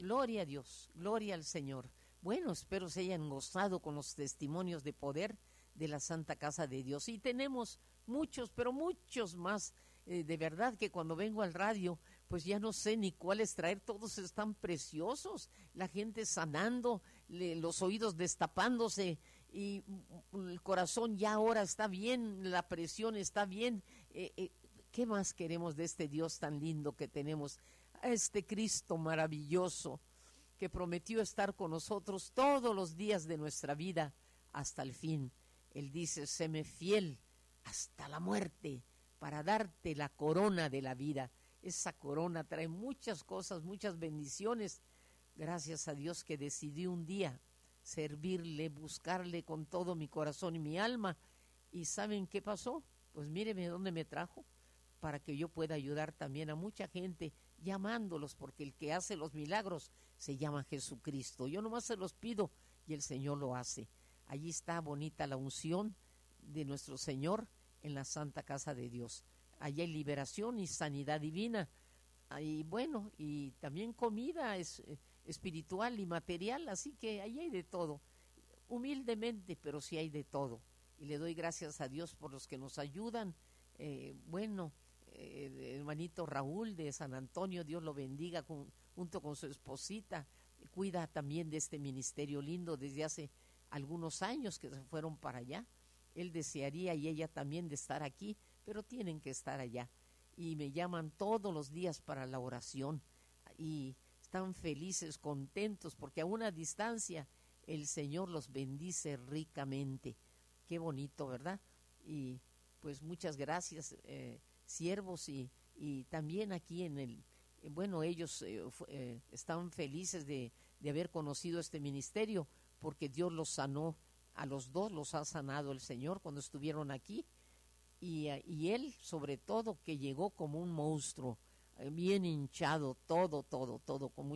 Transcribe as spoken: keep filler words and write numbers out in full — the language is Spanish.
Gloria a Dios, gloria al Señor. Bueno, espero se hayan gozado con los testimonios de poder de la Santa Casa de Dios. Y tenemos muchos, pero muchos más. Eh, de verdad que cuando vengo al radio, pues ya no sé ni cuáles traer, todos están preciosos. La gente sanando, le, los oídos destapándose y el corazón ya ahora está bien, la presión está bien. Eh, eh, ¿Qué más queremos de este Dios tan lindo que tenemos? A este Cristo maravilloso que prometió estar con nosotros todos los días de nuestra vida hasta el fin. Él dice, séme fiel hasta la muerte para darte la corona de la vida. Esa corona trae muchas cosas, muchas bendiciones. Gracias a Dios que decidí un día servirle, buscarle con todo mi corazón y mi alma. ¿Y saben qué pasó? Pues míreme dónde me trajo, para que yo pueda ayudar también a mucha gente, llamándolos, porque el que hace los milagros se llama Jesucristo. Yo nomás se los pido y el Señor lo hace. Allí está bonita la unción de nuestro Señor en la Santa Casa de Dios. Allí hay liberación y sanidad divina. Y bueno, y también comida es, eh, espiritual y material, así que allí hay de todo. Humildemente, pero sí hay de todo. Y le doy gracias a Dios por los que nos ayudan. Eh, bueno, eh, hermanito Raúl de San Antonio, Dios lo bendiga con, junto con su esposita. Cuida también de este ministerio lindo desde hace algunos años que se fueron para allá. Él desearía y ella también de estar aquí, pero tienen que estar allá. Y me llaman todos los días para la oración y están felices, contentos, porque a una distancia el Señor los bendice ricamente. Qué bonito, ¿verdad? Y pues muchas gracias, eh, siervos, y, y también aquí en el, eh, bueno, ellos eh, eh, están felices de, de haber conocido este ministerio, porque Dios los sanó, a los dos los ha sanado el Señor cuando estuvieron aquí, y, y él sobre todo que llegó como un monstruo, eh, bien hinchado, todo, todo, todo, con